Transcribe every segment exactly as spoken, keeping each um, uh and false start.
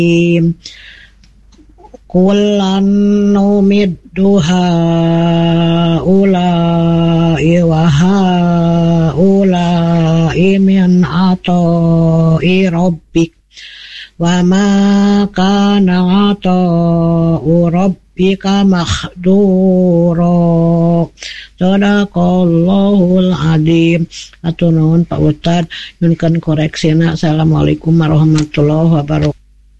kullan numiddu haula'i wa haula'i min ata'i rabbik wa ma kana ata'u rabbika mahdura. Sadaqallahul adzim. Atur nuhun Pak Ustad, nyunkeun koreksina. Assalamualaikum warahmatullahi wabarakatuh.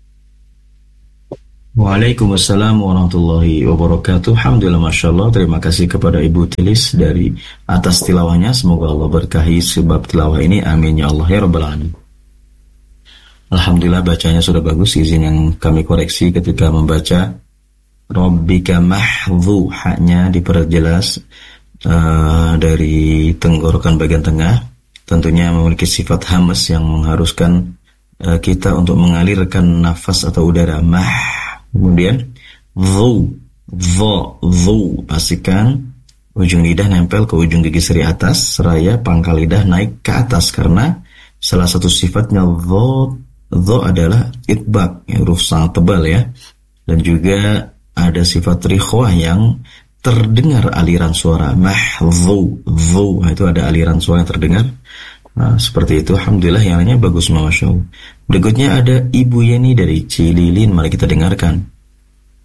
Waalaikumsalam warahmatullahi wabarakatuh. Alhamdulillah, Masya Allah. Terima kasih kepada Ibu Tilis dari atas tilawahnya. Semoga Allah berkahi sebab tilawah ini. Amin ya Allah ya Rabbal Alamin. Alhamdulillah, bacanya sudah bagus. Izin yang kami koreksi ketika membaca Rabbika mahdhu, haknya diperjelas uh, dari tenggorokan bagian tengah. Tentunya memiliki sifat hamas yang mengharuskan uh, kita untuk mengalirkan nafas atau udara. Mah. Kemudian dhu, dho, dhu, pastikan ujung lidah nempel ke ujung gigi seri atas, seraya pangkal lidah naik ke atas, karena salah satu sifatnya dho, dho adalah itbaq, ya, huruf sangat tebal ya, dan juga ada sifat rikhwah yang terdengar aliran suara. Mahdhu, dhu, itu ada aliran suara yang terdengar. Nah, seperti itu. Alhamdulillah, yang lainnya bagus, Masya Allah. Berikutnya ada Ibu Yeni dari Cililin. Mari kita dengarkan.